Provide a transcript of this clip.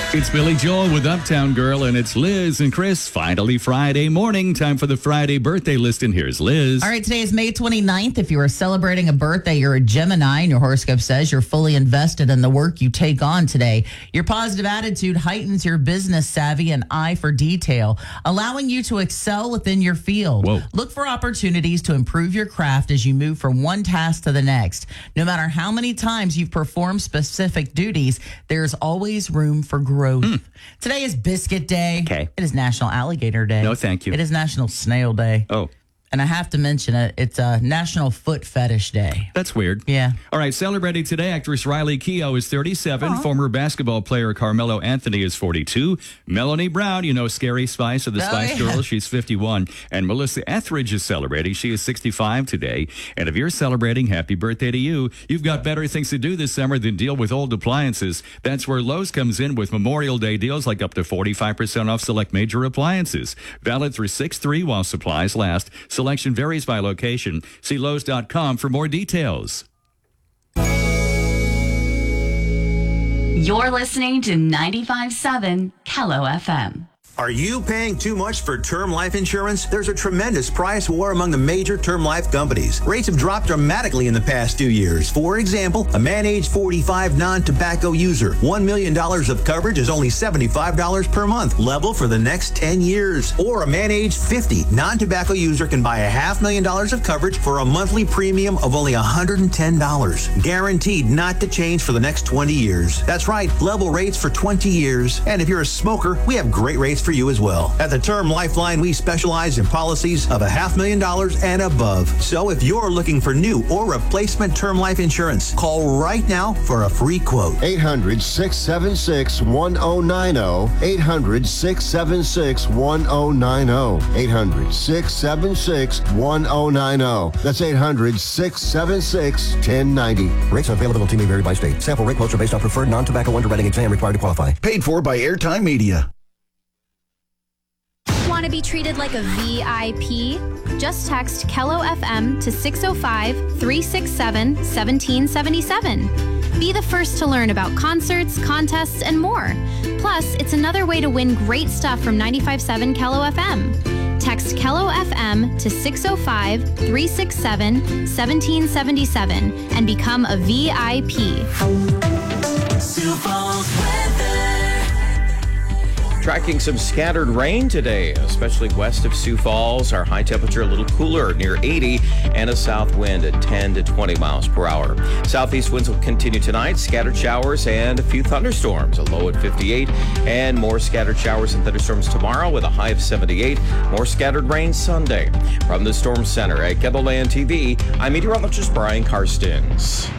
It's Billy Joel with Uptown Girl, and it's Liz and Chris. Finally, Friday morning. Time for the Friday birthday list, and here's Liz. All right, today is May 29th. If you are celebrating a birthday, you're a Gemini, and your horoscope says you're fully invested in the work you take on today. Your positive attitude heightens your business savvy and eye for detail, allowing you to excel within your field. Whoa. Look for opportunities to improve your craft as you move from one task to the next. No matter how many times you've performed specific duties, there's always room for growth. Today is Biscuit Day. Okay. It is National Alligator Day. No, thank you. It is National Snail Day. Oh, And I have to mention it. It's National Foot Fetish Day. that's weird. Yeah. All right, celebrating today, actress Riley Keough is 37. Former basketball player Carmelo Anthony is 42. Melanie Brown, you know, Scary Spice of the Spice Girls, she's 51. And Melissa Etheridge is celebrating. She is 65 today. And if you're celebrating, happy birthday to you. You've got better things to do this summer than deal with old appliances. That's where Lowe's comes in with Memorial Day deals like up to 45% off select major appliances. Valid through 6/3 while supplies last. Selection varies by location. See Lowe's.com for more details. You're listening to 95.7 Kello FM. Are you paying too much for term life insurance? There's a tremendous price war among the major term life companies. Rates have dropped dramatically in the past 2 years. For example, a man age 45 non-tobacco user, $1 million of coverage is only $75 per month, level for the next 10 years. Or a man age 50 non-tobacco user can buy $500,000 of coverage for a monthly premium of only $110, guaranteed not to change for the next 20 years. That's right, level rates for 20 years. And if you're a smoker, we have great rates for you as well. At the Term Lifeline, we specialize in policies of $500,000 and above. So if you're looking for new or replacement term life insurance, call right now for a free quote. 800-676-1090. 800-676-1090. 800-676-1090. That's 800-676-1090. Rates and availability may vary by state. Sample rate quotes are based on preferred non-tobacco underwriting exam required to qualify. Paid for by Airtime Media. Want to be treated like a VIP? Just text Kello FM to 605-367-1777. Be the first to learn about concerts, contests, and more. Plus, it's another way to win great stuff from 95.7 Kello FM. Text Kello FM to 605-367-1777 and become a VIP. Tracking some scattered rain today, especially west of Sioux Falls. Our high temperature a little cooler near 80 and a south wind at 10 to 20 miles per hour. Southeast winds will continue tonight. Scattered showers and a few thunderstorms, a low at 58, and more scattered showers and thunderstorms tomorrow with a high of 78. More scattered rain Sunday. From the Storm Center at KELOLAND TV, I'm meteorologist Brian Karstens.